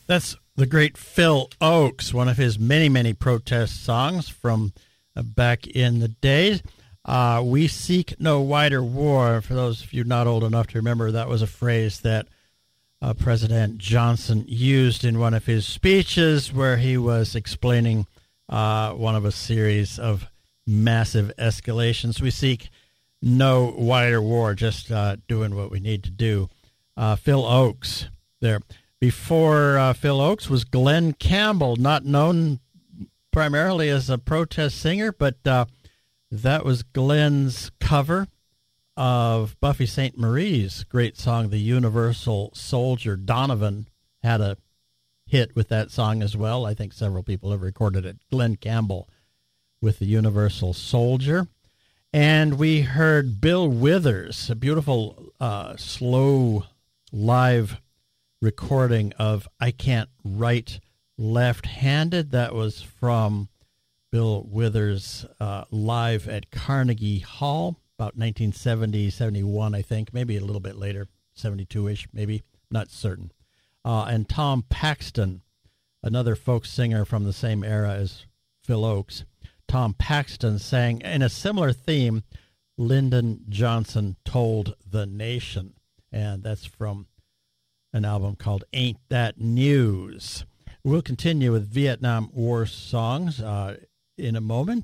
That's the great Phil Ochs, one of his many, many protest songs from back in the days. We seek no wider war. For those of you not old enough to remember, that was a phrase that President Johnson used in one of his speeches where he was explaining one of a series of massive escalations. We seek no wider war, just doing what we need to do. Phil Ochs there. Before Phil Ochs was Glen Campbell, not known primarily as a protest singer, but that was Glen's cover of Buffy Sainte-Marie's great song, The Universal Soldier. Donovan had a hit with that song as well. I think several people have recorded it. Glen Campbell with The Universal Soldier. And we heard Bill Withers, a beautiful, slow, live recording of I Can't Write Left-Handed. That was from Bill Withers live at Carnegie Hall, about 1970, 71, I think, maybe a little bit later, 72-ish, maybe, not certain. And Tom Paxton, another folk singer from the same era as Phil Ochs. Tom Paxton sang in a similar theme, Lyndon Johnson Told the Nation, and that's from an album called Ain't That News. We'll continue with Vietnam War songs in a moment.